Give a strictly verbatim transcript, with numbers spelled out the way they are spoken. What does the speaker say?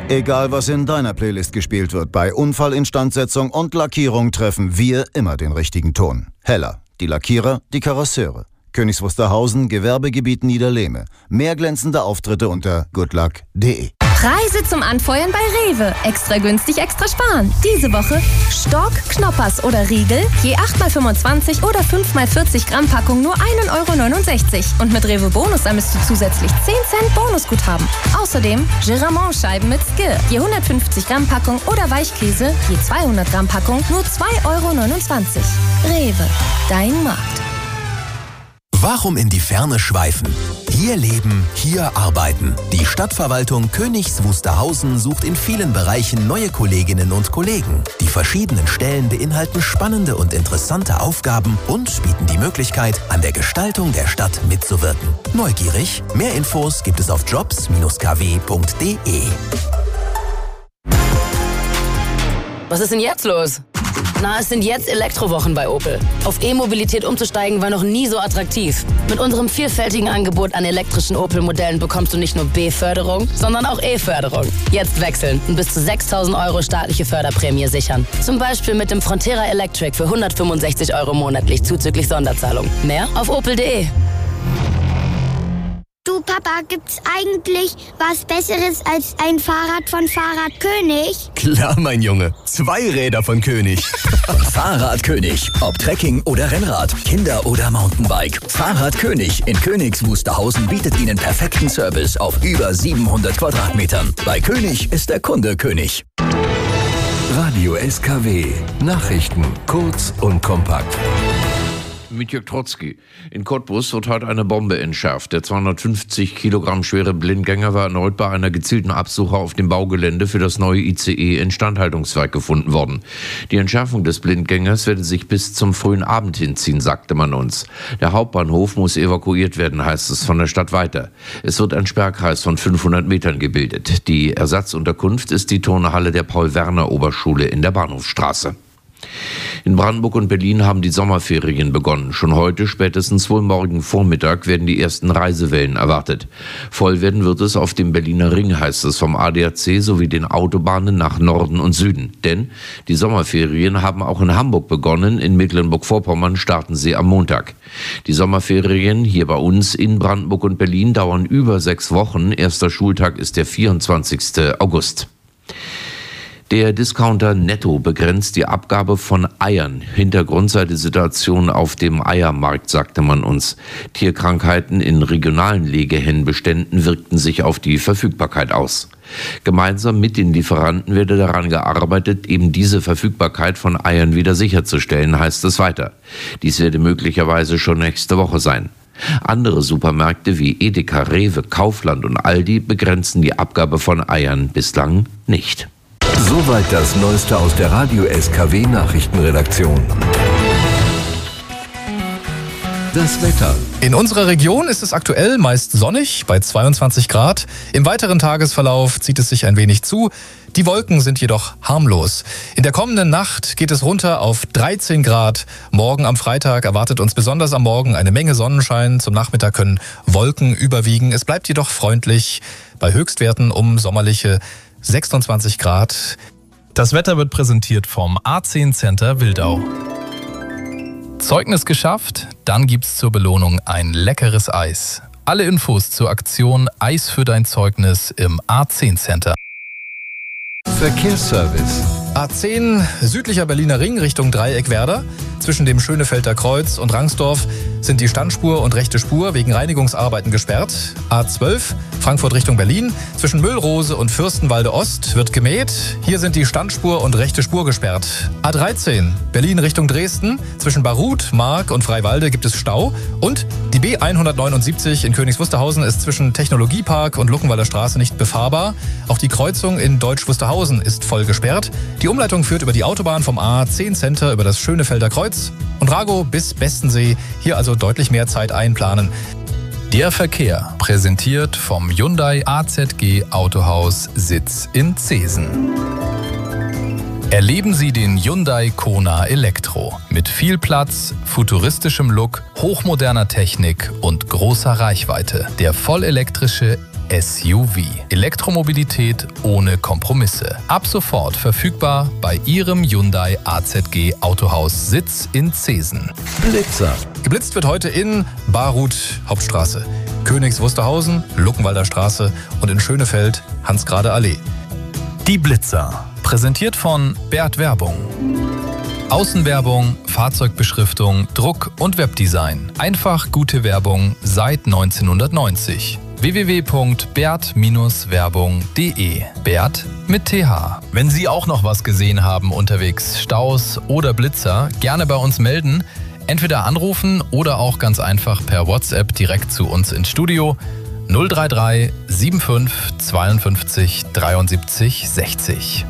Egal, was in deiner Playlist gespielt wird, bei Unfallinstandsetzung und Lackierung treffen wir immer den richtigen Ton. Heller, die Lackierer, die Karosseure. Königs Wusterhausen, Gewerbegebiet Niederlehme. Mehr glänzende Auftritte unter goodluck punkt de. Preise zum Anfeuern bei Rewe. Extra günstig, extra sparen. Diese Woche Stork, Knoppers oder Riegel, je acht mal fünfundzwanzig oder fünf mal vierzig Gramm Packung nur ein Euro neunundsechzig. Und mit Rewe Bonus sammelst du zusätzlich zehn Cent Bonusguthaben. Außerdem Giramont-Scheiben mit Skir, je hundertfünfzig Gramm Packung oder Weichkäse, je zweihundert Gramm Packung nur zwei Euro neunundzwanzig. Rewe, dein Markt. Warum in die Ferne schweifen? Hier leben, hier arbeiten. Die Stadtverwaltung Königs Wusterhausen sucht in vielen Bereichen neue Kolleginnen und Kollegen. Die verschiedenen Stellen beinhalten spannende und interessante Aufgaben und bieten die Möglichkeit, an der Gestaltung der Stadt mitzuwirken. Neugierig? Mehr Infos gibt es auf jobs Bindestrich k w punkt de. Was ist denn jetzt los? Na, es sind jetzt Elektrowochen bei Opel. Auf E-Mobilität umzusteigen war noch nie so attraktiv. Mit unserem vielfältigen Angebot an elektrischen Opel-Modellen bekommst du nicht nur B-Förderung, sondern auch E-Förderung. Jetzt wechseln und bis zu sechstausend Euro staatliche Förderprämie sichern. Zum Beispiel mit dem Frontera Electric für hundertfünfundsechzig Euro monatlich zuzüglich Sonderzahlung. Mehr auf opel punkt de. Du Papa, gibt's eigentlich was Besseres als ein Fahrrad von Fahrradkönig? Klar, mein Junge. Zwei Räder von König. Fahrradkönig. Ob Trekking oder Rennrad, Kinder- oder Mountainbike. Fahrradkönig in Königs Wusterhausen bietet Ihnen perfekten Service auf über siebenhundert Quadratmetern. Bei König ist der Kunde König. Radio S K W. Nachrichten kurz und kompakt. Mit Jörg Trotzki. In Cottbus wird heute eine Bombe entschärft. Der zweihundertfünfzig Kilogramm schwere Blindgänger war erneut bei einer gezielten Absuche auf dem Baugelände für das neue I C E-Instandhaltungswerk gefunden worden. Die Entschärfung des Blindgängers werde sich bis zum frühen Abend hinziehen, sagte man uns. Der Hauptbahnhof muss evakuiert werden, heißt es von der Stadt weiter. Es wird ein Sperrkreis von fünfhundert Metern gebildet. Die Ersatzunterkunft ist die Turnhalle der Paul-Werner-Oberschule in der Bahnhofsstraße. In Brandenburg und Berlin haben die Sommerferien begonnen. Schon heute, spätestens wohl morgen Vormittag, werden die ersten Reisewellen erwartet. Voll werden wird es auf dem Berliner Ring, heißt es vom A D A C, sowie den Autobahnen nach Norden und Süden. Denn die Sommerferien haben auch in Hamburg begonnen. In Mecklenburg-Vorpommern starten sie am Montag. Die Sommerferien hier bei uns in Brandenburg und Berlin dauern über sechs Wochen. Erster Schultag ist der vierundzwanzigsten August. Der Discounter Netto begrenzt die Abgabe von Eiern. Hintergrund sei die Situation auf dem Eiermarkt, sagte man uns. Tierkrankheiten in regionalen Legehennenbeständen wirkten sich auf die Verfügbarkeit aus. Gemeinsam mit den Lieferanten werde daran gearbeitet, eben diese Verfügbarkeit von Eiern wieder sicherzustellen, heißt es weiter. Dies werde möglicherweise schon nächste Woche sein. Andere Supermärkte wie Edeka, Rewe, Kaufland und Aldi begrenzen die Abgabe von Eiern bislang nicht. Soweit das Neueste aus der Radio S K W Nachrichtenredaktion. Das Wetter. In unserer Region ist es aktuell meist sonnig bei zweiundzwanzig Grad. Im weiteren Tagesverlauf zieht es sich ein wenig zu. Die Wolken sind jedoch harmlos. In der kommenden Nacht geht es runter auf dreizehn Grad. Morgen am Freitag erwartet uns besonders am Morgen eine Menge Sonnenschein. Zum Nachmittag können Wolken überwiegen. Es bleibt jedoch freundlich bei Höchstwerten um sommerliche sechsundzwanzig Grad. Das Wetter wird präsentiert vom A zehn Center Wildau. Zeugnis geschafft? Dann gibt's zur Belohnung ein leckeres Eis. Alle Infos zur Aktion Eis für dein Zeugnis im A zehn Center. Verkehrsservice. A zehn, südlicher Berliner Ring Richtung Dreieckwerder. Zwischen dem Schönefelder Kreuz und Rangsdorf sind die Standspur und rechte Spur wegen Reinigungsarbeiten gesperrt. A zwölf, Frankfurt Richtung Berlin. Zwischen Müllrose und Fürstenwalde Ost wird gemäht. Hier sind die Standspur und rechte Spur gesperrt. A dreizehn, Berlin Richtung Dresden. Zwischen Barut, Mark und Freiwalde gibt es Stau. Und die B hundertneunundsiebzig in Königs Wusterhausen ist zwischen Technologiepark und Luckenwalder Straße nicht befahrbar. Auch die Kreuzung in Deutsch Wusterhausen ist voll gesperrt. Die Umleitung führt über die Autobahn vom A zehn Center über das Schönefelder Kreuz und Rago bis Bestensee. Hier also deutlich mehr Zeit einplanen. Der Verkehr, präsentiert vom Hyundai A Z G Autohaus Sitz in Zeesen. Erleben Sie den Hyundai Kona Elektro mit viel Platz, futuristischem Look, hochmoderner Technik und großer Reichweite. Der vollelektrische S U V. Elektromobilität ohne Kompromisse. Ab sofort verfügbar bei Ihrem Hyundai A Z G Autohaus Sitz in Zeesen. Blitzer. Geblitzt wird heute in Baruth Hauptstraße, Königs Wusterhausen, Luckenwalder Straße und in Schönefeld Hansgrade Allee. Die Blitzer. Präsentiert von Bert Werbung. Außenwerbung, Fahrzeugbeschriftung, Druck und Webdesign. Einfach gute Werbung seit neunzehnhundertneunzig. w w w punkt bert werbung punkt de. Bert mit T H. Wenn Sie auch noch was gesehen haben unterwegs, Staus oder Blitzer, gerne bei uns melden. Entweder anrufen oder auch ganz einfach per WhatsApp direkt zu uns ins Studio. null drei drei fünfundsiebzig zweiundfünfzig dreiundsiebzig sechzig.